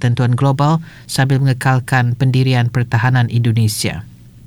ketentuan global sambil mengekalkan pendirian pertahanan Indonesia.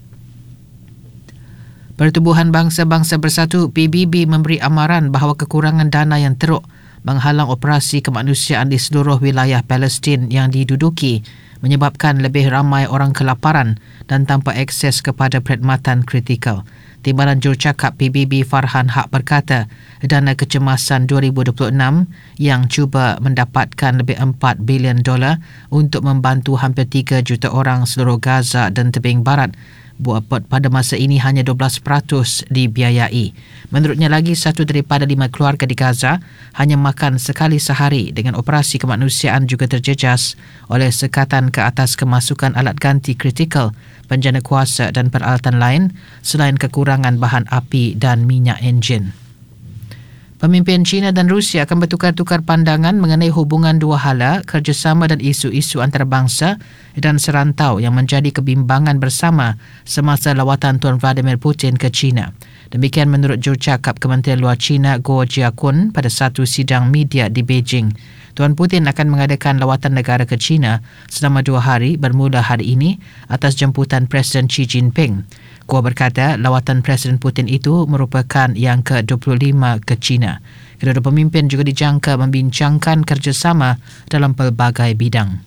Pertubuhan Bangsa-Bangsa Bersatu PBB memberi amaran bahawa kekurangan dana yang teruk menghalang operasi kemanusiaan di seluruh wilayah Palestin yang diduduki menyebabkan lebih ramai orang kelaparan dan tanpa akses kepada perkhidmatan kritikal. Timbalan Jurucakap PBB Farhan Haq berkata, dana kecemasan 2026 yang cuba mendapatkan lebih $4 bilion untuk membantu hampir 3 juta orang seluruh Gaza dan tebing barat pada masa ini hanya 12% dibiayai. Menurutnya lagi, 1 daripada 5 keluarga di Gaza hanya makan sekali sehari dengan operasi kemanusiaan juga terjejas oleh sekatan ke atas kemasukan alat ganti kritikal, penjana kuasa dan peralatan lain selain kekurangan bahan api dan minyak enjin. Pemimpin China dan Rusia akan bertukar-tukar pandangan mengenai hubungan dua hala, kerjasama dan isu-isu antarabangsa dan serantau yang menjadi kebimbangan bersama semasa lawatan Tuan Vladimir Putin ke China. Demikian menurut Jurucakap Kementerian Luar China Guo Jiakun pada satu sidang media di Beijing. Tuan Putin akan mengadakan lawatan negara ke China selama 2 hari bermula hari ini atas jemputan Presiden Xi Jinping. Guo berkata lawatan Presiden Putin itu merupakan yang ke-25 ke China. Kedua pemimpin juga dijangka membincangkan kerjasama dalam pelbagai bidang.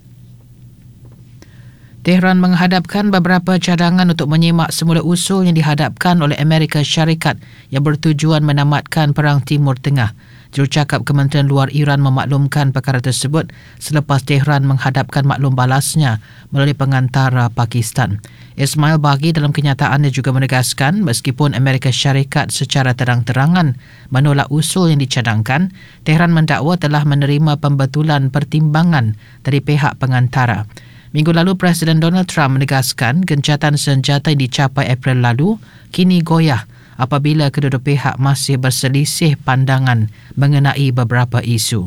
Tehran menghadapkan beberapa cadangan untuk menyemak semula usul yang dihadapkan oleh Amerika Syarikat yang bertujuan menamatkan Perang Timur Tengah. Jurucakap Kementerian Luar Iran memaklumkan perkara tersebut selepas Tehran menghadapkan maklum balasnya melalui pengantara Pakistan. Ismail Baghi dalam kenyataannya juga menegaskan meskipun Amerika Syarikat secara terang-terangan menolak usul yang dicadangkan, Tehran mendakwa telah menerima pembetulan pertimbangan dari pihak pengantara. Minggu lalu, Presiden Donald Trump menegaskan gencatan senjata yang dicapai April lalu kini goyah apabila kedua pihak masih berselisih pandangan mengenai beberapa isu.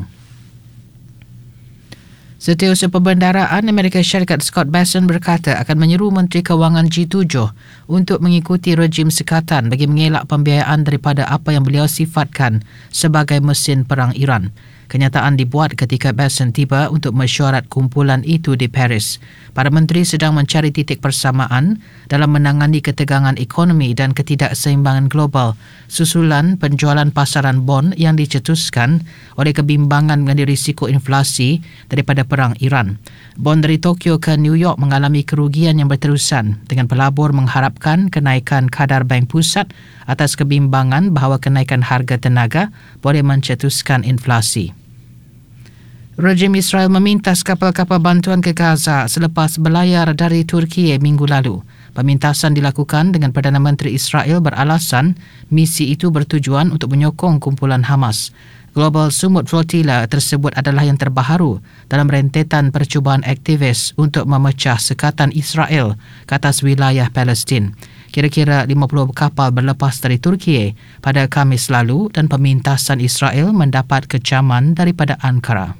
Setiausaha Perbendaraan Amerika Syarikat Scott Bessent berkata akan menyeru Menteri Kewangan G7 untuk mengikuti rejim sekatan bagi mengelak pembiayaan daripada apa yang beliau sifatkan sebagai mesin perang Iran. Kenyataan dibuat ketika Bessent tiba untuk mesyuarat kumpulan itu di Paris. Para menteri sedang mencari titik persamaan dalam menangani ketegangan ekonomi dan ketidakseimbangan global susulan penjualan pasaran bon yang dicetuskan oleh kebimbangan mengenai risiko inflasi daripada perang Iran. Bon dari Tokyo ke New York mengalami kerugian yang berterusan dengan pelabur mengharapkan kenaikan kadar bank pusat atas kebimbangan bahawa kenaikan harga tenaga boleh mencetuskan inflasi. Rejim Israel memintas kapal-kapal bantuan ke Gaza selepas berlayar dari Turki minggu lalu. Pemintasan dilakukan dengan Perdana Menteri Israel beralasan misi itu bertujuan untuk menyokong kumpulan Hamas. Global Sumut Flotilla tersebut adalah yang terbaharu dalam rentetan percubaan aktivis untuk memecah sekatan Israel ke atas wilayah Palestin. Kira-kira 50 kapal berlepas dari Turki pada Khamis lalu dan pemintasan Israel mendapat kecaman daripada Ankara.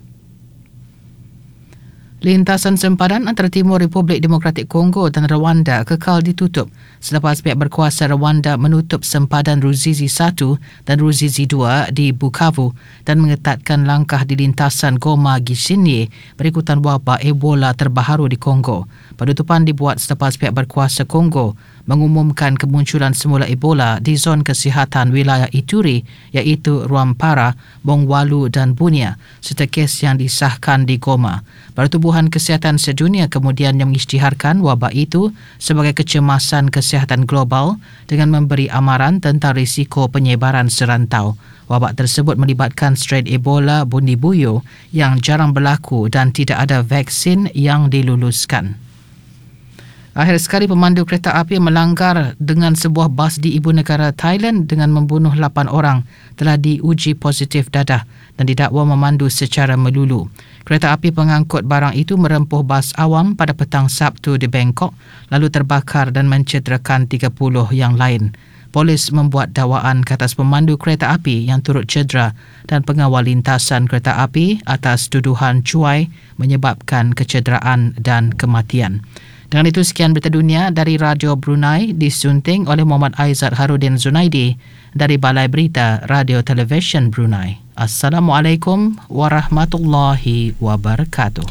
Lintasan sempadan antara Timur Republik Demokratik Kongo dan Rwanda kekal ditutup selepas pihak berkuasa Rwanda menutup sempadan Ruzizi 1 dan Ruzizi 2 di Bukavu dan mengetatkan langkah di lintasan Goma Gisenyi berikutan wabak Ebola terbaharu di Kongo. Penutupan dibuat selepas pihak berkuasa Kongo mengumumkan kemunculan semula Ebola di zon kesihatan wilayah Ituri iaitu Rwampara, Bongwalu dan Bunia serta kes yang disahkan di Goma. Pertubuhan Kesihatan Sedunia kemudian yang mengisytiharkan wabak itu sebagai kecemasan kesihatan global dengan memberi amaran tentang risiko penyebaran serantau. Wabak tersebut melibatkan strain Ebola Bundibugyo yang jarang berlaku dan tidak ada vaksin yang diluluskan. Akhir sekali, pemandu kereta api melanggar dengan sebuah bas di ibu negara Thailand dengan membunuh 8 orang telah diuji positif dadah dan didakwa memandu secara melulu. Kereta api pengangkut barang itu merempuh bas awam pada petang Sabtu di Bangkok lalu terbakar dan mencederakan 30 yang lain. Polis membuat dakwaan ke atas pemandu kereta api yang turut cedera dan pengawal lintasan kereta api atas tuduhan cuai menyebabkan kecederaan dan kematian. Dengan itu, sekian berita dunia dari Radio Brunei disunting oleh Muhammad Aizat Harudin Zunaidi dari Balai Berita Radio Television Brunei. Assalamualaikum warahmatullahi wabarakatuh.